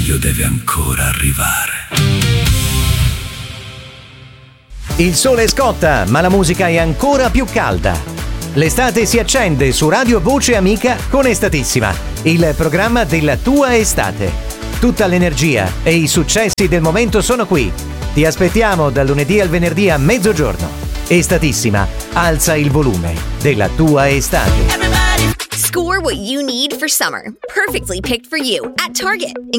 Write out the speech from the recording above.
meglio deve ancora arrivare. Il sole scotta, ma la musica è ancora più calda. L'estate si accende su Radio Voce Amica con Estatissima, il programma della tua estate. Tutta l'energia e i successi del momento sono qui. Ti aspettiamo dal lunedì al venerdì a mezzogiorno. Estatissima, alza il volume della tua estate. Score what you need for summer. Perfectly picked for you at Target.